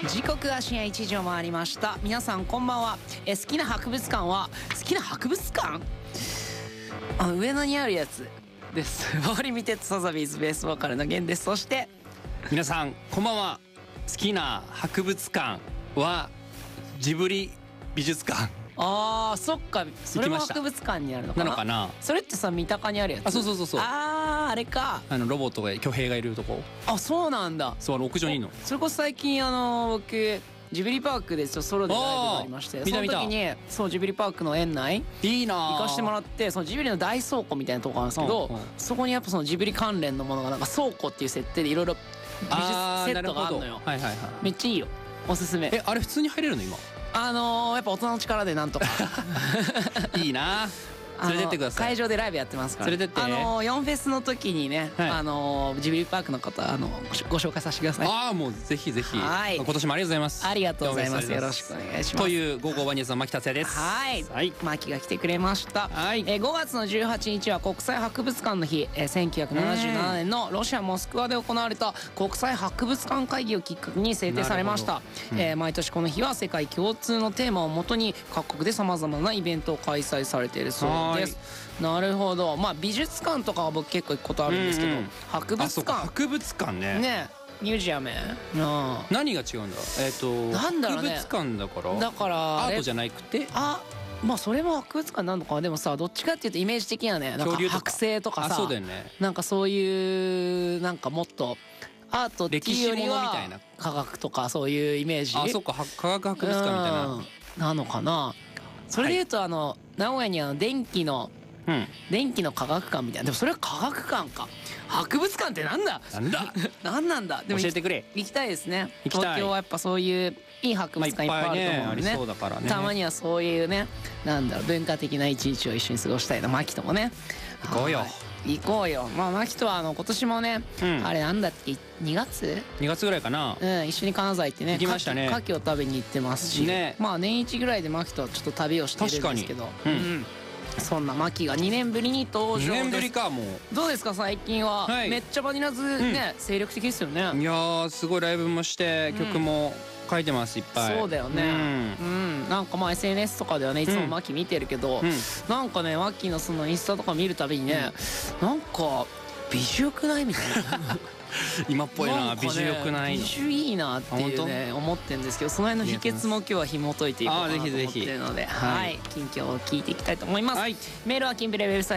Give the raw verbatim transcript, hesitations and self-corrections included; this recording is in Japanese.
時刻は深夜いちじを回りました。皆さんこんばんは。え好きな博物館は好きな博物館あ上野にあるやつです。周り見てサザビーズベースボーカルのゲンです。そして皆さんこんばんは。好きな博物館はジブリ美術館あーそっか、それも博物館にあるのかな。 なのかな。 それってさ三鷹にあるやつ。 あ、そうそうそうそう。 あーあれか。 あのロボットが巨兵がいるとこ。 あ、そうなんだ。 そう、あの屋上にいるの。 それこそ最近あの僕ジブリパークでちょっとソロでライブがありまして、その時にそうジブリパークの園内いいな行かしてもらって、そのジブリの大倉庫みたいなとこあるんですけど、 うんうん、 そこにやっぱそのジブリ関連のものがなんか倉庫っていう設定でいろいろ美術セットがあるのよ。 はいはいはい。 めっちゃいいよ、おすすめ。 え、あれ普通に入れるの今？ あのー、やっぱ大人の力でなんとかいいな。連れてってください。 会場でライブやってますから。 連れてって。 あのー、ヨンフェスの時にね、はい、あのー、ジブリパークの方あのご紹介させてください。 ああ、もうぜひぜひ。 はい。 今年もありがとうございます。 ありがとうございます。よろしくお願いします。 というゴーゴーバニーズの牧達也です。 はい。はい。牧が来てくれました。はい。えー、ごがつのじゅうはちにちは国際博物館の日。えー、せんきゅうひゃくななじゅうななねんのロシアモスクワで行われた国際博物館会議をきっかけに制定されました。うん、えー、毎年この日は世界共通のテーマをもとに各国でさまざまなイベントを開催されているそうです。なるほど。まあ美術館とかは僕結構行くことあるんですけど、うんうん、博物館。 博物館ね。 ね、ミュージアム。うん、 何が違うんだ。えっ、ー、となんだろうね。 博物館だから。 だからアートじゃなくて。 あ、まあそれも博物館なのかな。でもさ、どっちかっていうとイメージ的にはね、なんか剥製とかさ、 そうだよね。なんかそういうなんかもっとアートっていうよりは科学とかそういうイメージ。 あ、そっか、科学博物館みたいな、 うん、なのかな。それでいうと、はい、あの名古屋にあの電気のうん、電気の科学館みたいな。でもそれは科学館か。博物館ってなんだなんだなんなんだ。でも教えてくれ。 行きたいですね。 行きたい。 東京はやっぱそういういい博物館いっぱいあると思うんでね。 そうだからね。 たまにはそういうね、なんだろう、文化的な一日を一緒に過ごしたいな。牧ともね行こうよ。 行こうよ。まあ牧とはあの今年もね、うん、あれなんだっけ、にがつにがつぐらいかな。 うん、一緒に金沢行ってね、 行きましたね。 牡蠣を食べに行ってますし、ね、まあ年一ぐらいで牧とはちょっと旅をしてるんですけど。確かに。うん、うん、そんな牧がにねんぶりに登場です。 にねんぶりか。もうどうですか最近は。はい、めっちゃバニラズね、うん、精力的ですよね。 いやー、すごいライブもして曲も書いてます、いっぱい。 そうだよね。うん、うん、なんかまあ エスエヌエス とかではねいつも牧見てるけど、うん、なんかね牧のそのインスタとか見るたびにね、うん、なんか美女よくないみたいな今っぽいな、美女よくないの。 美女いいなっていうね思ってるんですけど、その辺の秘訣も今日は紐解いていこうかなと思ってるので、はい、近況を聞いていきたいと思います。はい、メールはキンプレウェブサイト